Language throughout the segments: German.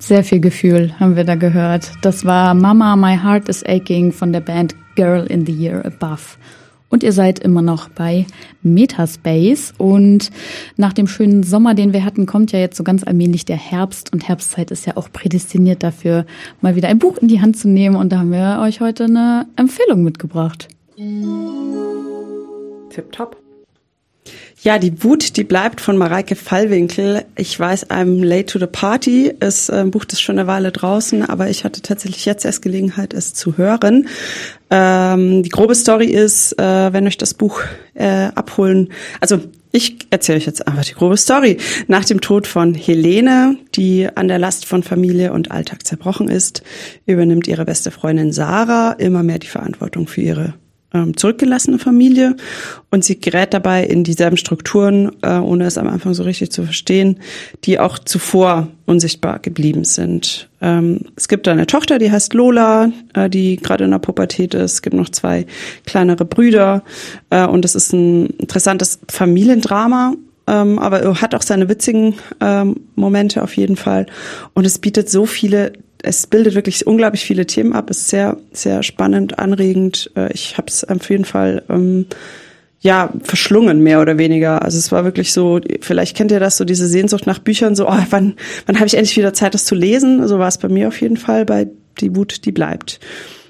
Sehr viel Gefühl haben wir da gehört. Das war Mama, My Heart is Aching von der Band Girl in the Year Above. Und ihr seid immer noch bei Metaspace. Und nach dem schönen Sommer, den wir hatten, kommt ja jetzt so ganz allmählich der Herbst. Und Herbstzeit ist ja auch prädestiniert dafür, mal wieder ein Buch in die Hand zu nehmen. Und da haben wir euch heute eine Empfehlung mitgebracht. Tipptopp. Ja, die Wut, die bleibt von Mareike Fallwinkel. Ich weiß, I'm late to the party ist ein Buch, das ist schon eine Weile draußen, aber ich hatte tatsächlich jetzt erst Gelegenheit, es zu hören. Die grobe Story ist, wenn euch das Buch abholen, also ich erzähle euch jetzt einfach die grobe Story. Nach dem Tod von Helene, die an der Last von Familie und Alltag zerbrochen ist, übernimmt ihre beste Freundin Sarah immer mehr die Verantwortung für ihre zurückgelassene Familie und sie gerät dabei in dieselben Strukturen, ohne es am Anfang so richtig zu verstehen, die auch zuvor unsichtbar geblieben sind. Es gibt da eine Tochter, die heißt Lola, die gerade in der Pubertät ist. Es gibt noch 2 kleinere Brüder und es ist ein interessantes Familiendrama, aber hat auch seine witzigen Momente auf jeden Fall und es bietet es bildet wirklich unglaublich viele Themen ab, ist sehr, sehr spannend, anregend. Ich habe es auf jeden Fall verschlungen, mehr oder weniger. Also es war wirklich so, vielleicht kennt ihr das, so diese Sehnsucht nach Büchern, so wann habe ich endlich wieder Zeit, das zu lesen? So war es bei mir auf jeden Fall bei Die Wut, die bleibt.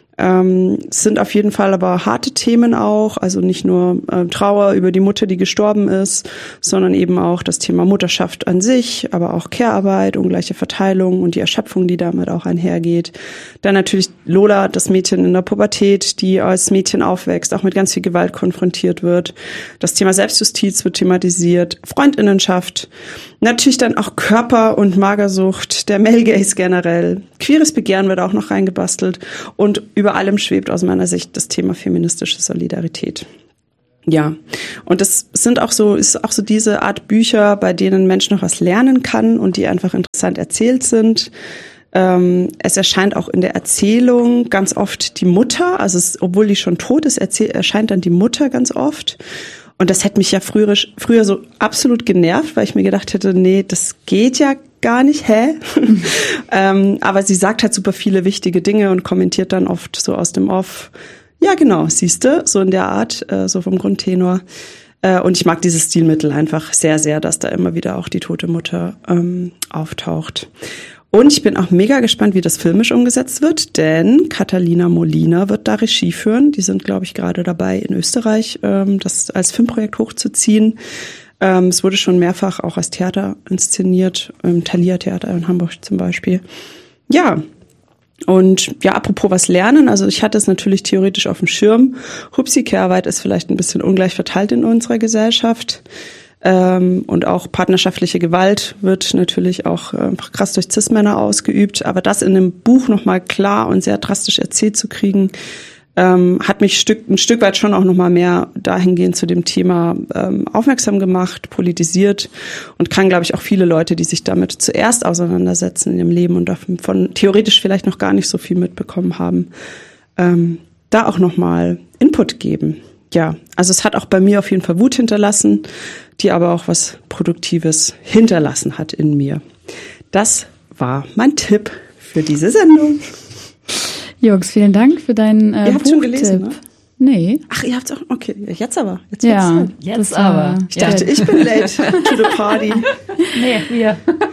Es sind auf jeden Fall aber harte Themen auch, also nicht nur Trauer über die Mutter, die gestorben ist, sondern eben auch das Thema Mutterschaft an sich, aber auch Care-Arbeit, ungleiche Verteilung und die Erschöpfung, die damit auch einhergeht. Dann natürlich Lola, das Mädchen in der Pubertät, die als Mädchen aufwächst, auch mit ganz viel Gewalt konfrontiert wird. Das Thema Selbstjustiz wird thematisiert, Freundinnenschaft, natürlich dann auch Körper- und Magersucht, der Male Gaze generell, queeres Begehren wird auch noch reingebastelt und über allem schwebt aus meiner Sicht das Thema feministische Solidarität. Ja, und das ist auch so diese Art Bücher, bei denen ein Mensch noch was lernen kann und die einfach interessant erzählt sind. Es erscheint auch in der Erzählung ganz oft die Mutter, also obwohl die schon tot ist, erscheint dann die Mutter ganz oft. Und das hätte mich ja früher so absolut genervt, weil ich mir gedacht hätte, nee, das geht ja gar nicht, aber sie sagt halt super viele wichtige Dinge und kommentiert dann oft so aus dem Off. Ja, genau, siehste, so in der Art, so vom Grundtenor. Und ich mag dieses Stilmittel einfach sehr, sehr, dass da immer wieder auch die tote Mutter auftaucht. Und ich bin auch mega gespannt, wie das filmisch umgesetzt wird, denn Catalina Molina wird da Regie führen. Die sind, glaube ich, gerade dabei, in Österreich das als Filmprojekt hochzuziehen. Es wurde schon mehrfach auch als Theater inszeniert, im Thalia-Theater in Hamburg zum Beispiel. Ja, und ja, apropos was lernen, also ich hatte es natürlich theoretisch auf dem Schirm. Hupsi, Care-Arbeit ist vielleicht ein bisschen ungleich verteilt in unserer Gesellschaft. Und auch partnerschaftliche Gewalt wird natürlich auch krass durch Cis-Männer ausgeübt. Aber das in einem Buch nochmal klar und sehr drastisch erzählt zu kriegen, hat mich ein Stück weit schon auch nochmal mehr dahingehend zu dem Thema aufmerksam gemacht, politisiert und kann, glaube ich, auch viele Leute, die sich damit zuerst auseinandersetzen in ihrem Leben und davon theoretisch vielleicht noch gar nicht so viel mitbekommen haben, da auch nochmal Input geben. Ja, also es hat auch bei mir auf jeden Fall Wut hinterlassen, die aber auch was Produktives hinterlassen hat in mir. Das war mein Tipp für diese Sendung. Jungs, vielen Dank für deinen Ihr habt schon gelesen, ne? Nee. Ach, ihr habt's auch, okay, jetzt aber. Jetzt aber. Ich dachte, ich bin late to the party. Nee, wir.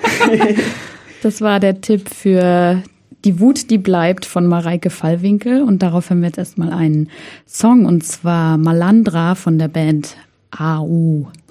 Das war der Tipp für Die Wut, die bleibt von Mareike Fallwinkel und darauf hören wir jetzt erstmal einen Song und zwar Malandra von der Band AU.